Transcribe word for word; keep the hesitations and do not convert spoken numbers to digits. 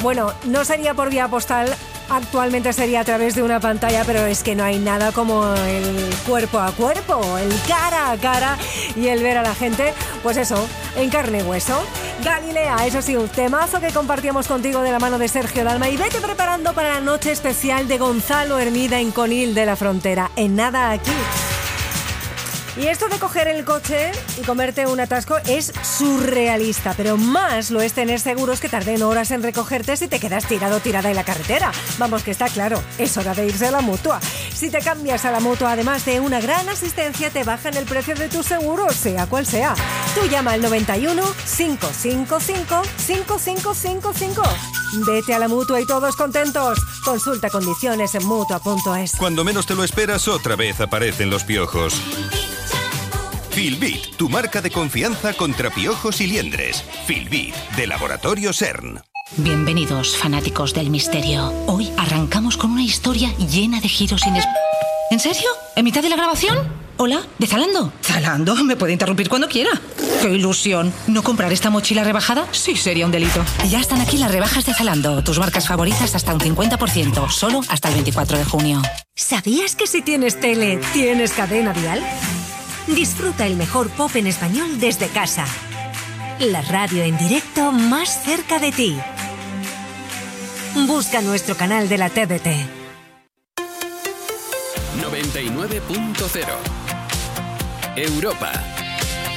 Bueno, no sería por vía postal, actualmente sería a través de una pantalla, pero es que no hay nada como el cuerpo a cuerpo, el cara a cara y el ver a la gente, pues eso, en carne y hueso. Galilea, eso sí, un temazo que compartíamos contigo de la mano de Sergio Dalma, y vete preparando para la noche especial de Gonzalo Hermida en Conil de la Frontera, en nada aquí. Y esto de coger el coche y comerte un atasco es surrealista, pero más lo es tener seguros que tarden horas en recogerte si te quedas tirado o tirada en la carretera. Vamos, que está claro, es hora de irse a la Mutua. Si te cambias a la Mutua, además de una gran asistencia, te bajan el precio de tu seguro, sea cual sea. Tú llama al noventa y uno, cinco cinco cinco, cinco cinco cinco cinco. Vete a la Mutua y todos contentos. Consulta condiciones en mutua punto es. Cuando menos te lo esperas, otra vez aparecen los piojos. Filbit, tu marca de confianza contra piojos y liendres. Filbit, de Laboratorio CERN. Bienvenidos, fanáticos del misterio. Hoy arrancamos con una historia llena de giros inesperados. ¿En serio? ¿En mitad de la grabación? Hola, ¿de Zalando? ¿Zalando? ¿Me puede interrumpir cuando quiera? ¡Qué ilusión! ¿No comprar esta mochila rebajada? Sí, sería un delito. Ya están aquí las rebajas de Zalando. Tus marcas favoritas hasta un cincuenta por ciento. Solo hasta el veinticuatro de junio. ¿Sabías que si tienes tele, tienes cadena dial? Disfruta el mejor pop en español desde casa. La radio en directo más cerca de ti. Busca nuestro canal de la T D T. noventa y nueve punto cero Europa.